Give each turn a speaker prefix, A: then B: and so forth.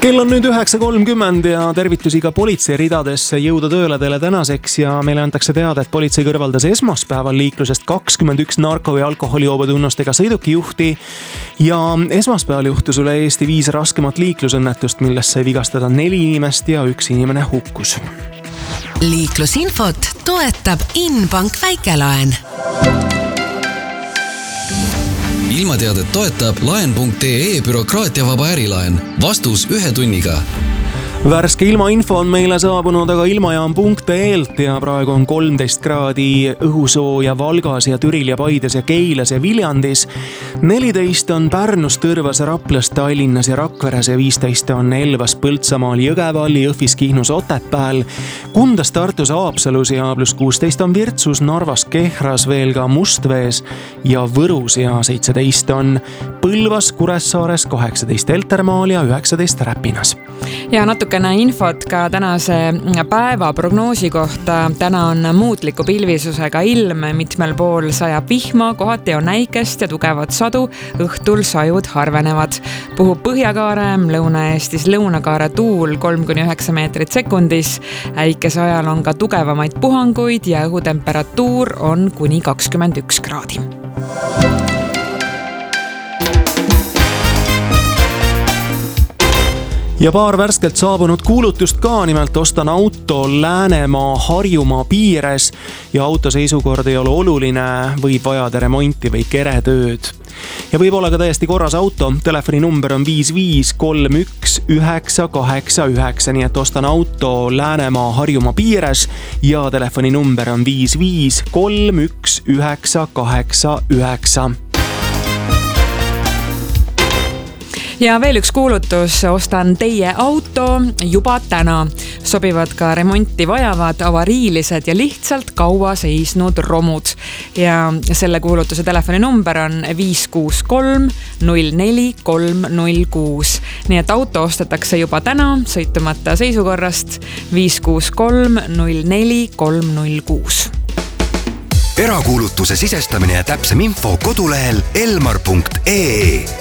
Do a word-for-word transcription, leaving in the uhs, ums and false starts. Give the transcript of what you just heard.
A: Kell on nüüd üheksa kolmkümmend ja tervitusi ka politsei ridadesse jõuda tööle teile tänaseks ja meile antakse teada, et politsei kõrvaldas esmaspäeval liiklusest kakskümmend üks narko- või alkoholijoobade tunnustega sõidukijuhti ja esmaspäeval juhtus üle Eesti viis raskemat liiklusõnnetust, millest sai vigastada neli inimest ja üks inimene hukkus.
B: Liiklusinfot toetab Inbank väikelaen.
C: Ilmateadet toetab laen punkt ee bürokraatiavaba ärilaen. Vastus ühe tunniga.
A: Värske ilmainfo on meile saabunud aga ilmajaam punkt ee-lt ja praegu on kolmteist kraadi õhusooja Valgas ja Türil ja Paides ja Keilas ja Viljandis. neliteist on Pärnus, Tõrvas, Raplas, Tallinnas ja Rakveres ja viisteist on Elvas, Põltsamaal, Jõgeval, Jõhvis, Kihnus, Otepääl, Kundas, Tartus, Haapsalus ja pluss kuusteist on Virtsus, Narvas, Kehras, veel ka Mustvees ja Võrus ja seitseteist on Põlvas, Kuressaares, kaheksateist Eltermaal ja üheksateist Räpinas.
D: Ja natukene infot ka tänase päeva prognoosi kohta. Täna on muutliku pilvisusega ilm, mitmel pool sajab vihma, kohati on näikest ja tugevat sadu, õhtul sajud harvenevad. Puhub Põhjakaare, Lõuna-Eestis Lõunakaare tuul kolm kuni üheksa meetrit sekundis. Äikese ajal on ka tugevamaid puhanguid ja õhutemperatuur on kuni kakskümmend üks kraadi.
A: Ja paar värskelt saabunud kuulutust ka, nimelt ostan auto Läänemaa Harjumaa piires ja auto seisukord ei ole oluline, võib vajada remonti või keretööd. Ja võib olla ka täiesti korras auto, telefoni number on viis viis kolm üks üheksa kaheksa üheksa, nii et ostan auto Läänemaa Harjumaa piires ja telefoni number on viis viis kolm üks üheksa kaheksa üheksa.
D: Ja veel üks kuulutus, ostan teie auto juba täna. Sobivad ka remonti vajavad avariilised ja lihtsalt kaua seisnud romud. Ja selle kuulutuse telefoni number on viis kuus kolm null neli kolm null kuus. Nii et auto ostetakse juba täna, sõitumata seisukorrast viis kuus kolm null neli kolm null kuus.
E: Erakuulutuse sisestamine ja täpsem info kodulehel elmar punkt ee.